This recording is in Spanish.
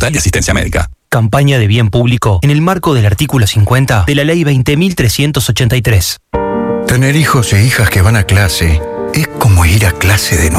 Estatal de Asistencia Médica. Campaña de bien público en el marco del artículo 50 de la Ley 20.383. Tener hijos e hijas que van a clase es como ir a clase de nuevo.